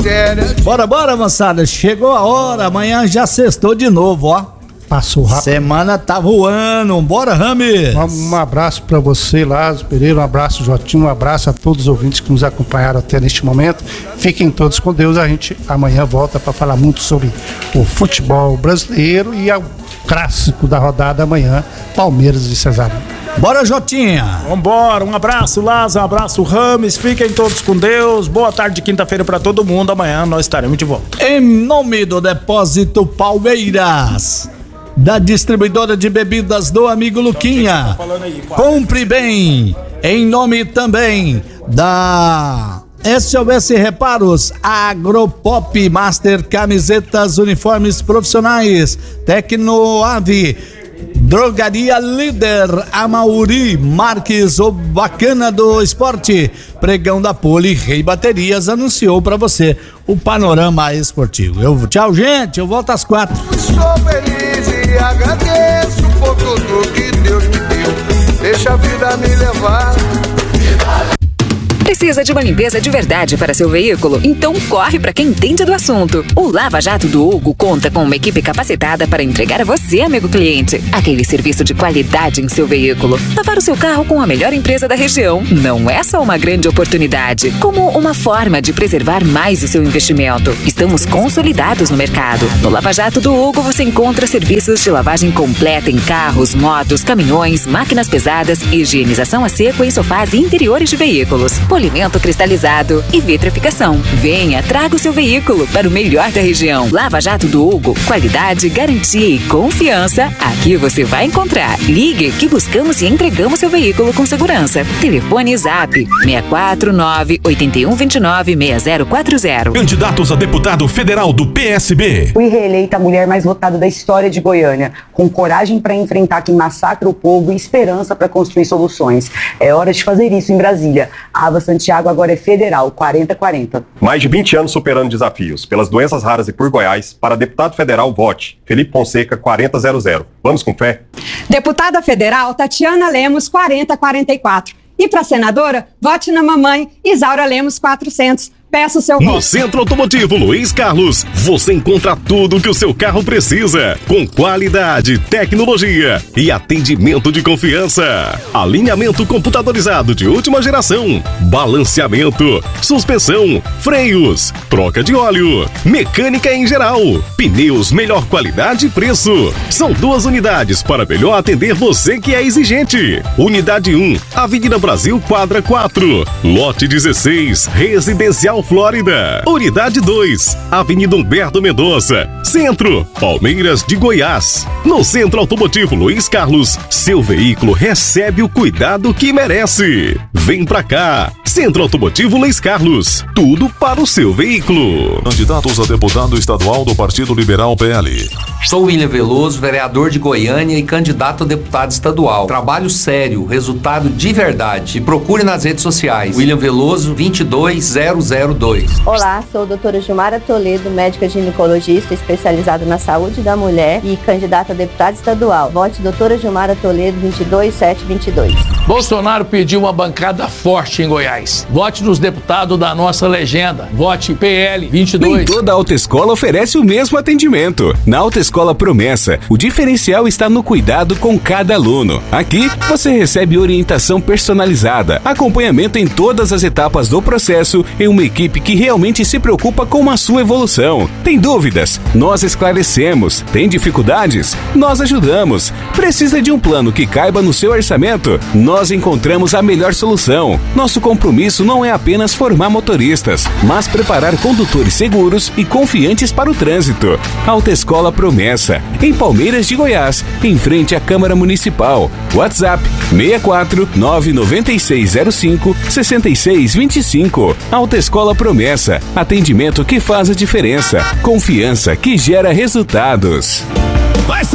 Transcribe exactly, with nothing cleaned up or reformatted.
matéria. Bora, bora, moçada. Chegou a hora. Amanhã já sextou de novo, ó. Passou rápido. Semana tá voando. Bora, Rames. Um, um abraço para você, Lázaro Pereira. Um abraço, Jotinho. Um abraço a todos os ouvintes que nos acompanharam até neste momento. Fiquem todos com Deus. A gente amanhã volta para falar muito sobre o futebol brasileiro e o clássico da rodada amanhã, Palmeiras e Cesarinho. Bora, Jotinha. Vambora, um abraço, Lázaro, um abraço, Rames, fiquem todos com Deus, boa tarde de quinta-feira pra todo mundo, amanhã nós estaremos de volta. Em nome do Depósito Palmeiras, da distribuidora de bebidas do amigo Luquinha, compre bem, em nome também da S O S Reparos, Agropop, Master Camisetas, Uniformes Profissionais, Tecnoave, Drogaria Líder, Amauri, Marques, o bacana do esporte, Pregão da Poli, Rei Baterias anunciou pra você o panorama esportivo. Eu, tchau, gente, eu volto às quatro. Estou feliz e agradeço por tudo que Deus me deu. Deixa a vida me levar. Precisa de uma limpeza de verdade para seu veículo? Então corre para quem entende do assunto. O Lava Jato do Hugo conta com uma equipe capacitada para entregar a você, amigo cliente, aquele serviço de qualidade em seu veículo. Lavar o seu carro com a melhor empresa da região não é só uma grande oportunidade, como uma forma de preservar mais o seu investimento. Estamos consolidados no mercado. No Lava Jato do Hugo você encontra serviços de lavagem completa em carros, motos, caminhões, máquinas pesadas, higienização a seco em sofás e interiores de veículos, polimento cristalizado e vitrificação. Venha, traga o seu veículo para o melhor da região. Lava Jato do Hugo, qualidade, garantia e confiança, aqui você vai encontrar. Ligue que buscamos e entregamos seu veículo com segurança. Telefone Zap seis quatro nove, oito um dois nove, seis zero quatro zero. Candidatos a deputado federal do P S B. Fui reeleita a mulher mais votada da história de Goiânia, com coragem para enfrentar quem massacra o povo e esperança para construir soluções. É hora de fazer isso em Brasília. Ava Santiago agora é federal, quarenta quarenta. Mais de vinte anos superando desafios pelas doenças raras e por Goiás. Para deputado federal, vote Felipe Fonseca, quarenta zero zero. Vamos com fé? Deputada federal, Tatiana Lemos, quarenta quarenta e quatro. E para senadora, vote na mamãe, Isaura Lemos, quatrocentos. Peça o seu voto. No Centro Automotivo Luiz Carlos, você encontra tudo que o seu carro precisa, com qualidade, tecnologia e atendimento de confiança. Alinhamento computadorizado de última geração, balanceamento, suspensão, freios, troca de óleo, mecânica em geral, pneus melhor qualidade e preço. São duas unidades para melhor atender você que é exigente. Unidade um, Avenida Brasil, quadra quatro, lote dezesseis, Residencial Flórida. Unidade dois, Avenida Humberto Mendonça, Centro, Palmeiras de Goiás. No Centro Automotivo Luiz Carlos, seu veículo recebe o cuidado que merece. Vem pra cá. Centro Automotivo Luiz Carlos. Tudo para o seu veículo. Candidatos a deputado estadual do Partido Liberal P L. Sou William Veloso, vereador de Goiânia e candidato a deputado estadual. Trabalho sério, resultado de verdade. E procure nas redes sociais. William Veloso, vinte e dois zero zero dois. Olá, sou a doutora Gilmara Toledo, médica ginecologista especializada na saúde da mulher e candidata a deputada estadual. Vote doutora Gilmara Toledo, vinte e dois sete vinte e dois. Bolsonaro pediu uma bancada forte em Goiás. Vote nos deputados da nossa legenda. Vote P L vinte e dois. Nem toda autoescola oferece o mesmo atendimento. Na Autoescola Promessa, o diferencial está no cuidado com cada aluno. Aqui, você recebe orientação personalizada, acompanhamento em todas as etapas do processo e uma equipe que realmente se preocupa com a sua evolução. Tem dúvidas? Nós esclarecemos. Tem dificuldades? Nós ajudamos. Precisa de um plano que caiba no seu orçamento? Nós encontramos a melhor solução. Nosso compromisso não é apenas formar motoristas, mas preparar condutores seguros e confiantes para o trânsito. Autoescola Promessa, em Palmeiras de Goiás, em frente à Câmara Municipal. WhatsApp seis quatro nove nove seis zero cinco seis seis dois cinco. Autoescola Promessa, atendimento que faz a diferença. Confiança que gera resultados.